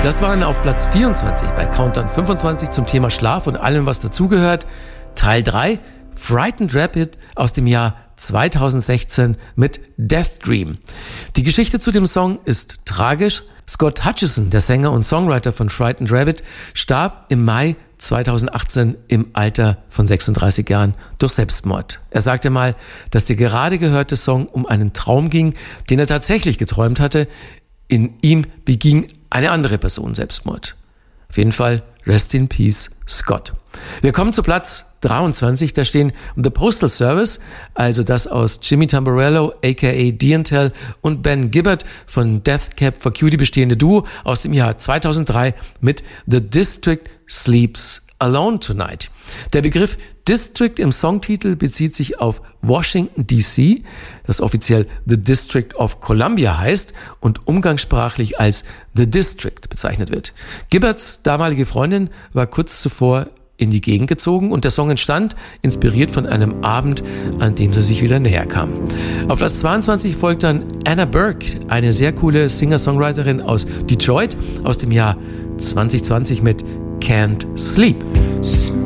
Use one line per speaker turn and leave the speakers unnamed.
Das waren auf Platz 24 bei Countdown 25 zum Thema Schlaf und allem, was dazugehört. Teil 3, Frightened Rabbit aus dem Jahr 2016 mit Death Dream. Die Geschichte zu dem Song ist tragisch. Scott Hutchison, der Sänger und Songwriter von Frightened Rabbit, starb im Mai 2018 im Alter von 36 Jahren durch Selbstmord. Er sagte mal, dass der gerade gehörte Song um einen Traum ging, den er tatsächlich geträumt hatte. In ihm beging eine andere Person Selbstmord. Auf jeden Fall, rest in peace, Scott. Wir kommen zu Platz 23, da stehen The Postal Service, also das aus Jimmy Tamborello, aka D'Antel und Ben Gibbard von Death Cab for Cutie bestehende Duo aus dem Jahr 2003 mit The District Sleeps Alone Tonight. Der Begriff District im Songtitel bezieht sich auf Washington D.C., das offiziell The District of Columbia heißt und umgangssprachlich als The District bezeichnet wird. Gibbards damalige Freundin war kurz zuvor in die Gegend gezogen und der Song entstand, inspiriert von einem Abend, an dem sie sich wieder näher kamen. Auf Platz 22 folgt dann Anna Burke, eine sehr coole Singer-Songwriterin aus Detroit aus dem Jahr 2020 mit Can't Sleep.